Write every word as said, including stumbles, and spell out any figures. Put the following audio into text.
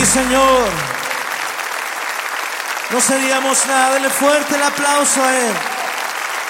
Sí, Señor. No seríamos nada. Denle fuerte el aplauso a Él.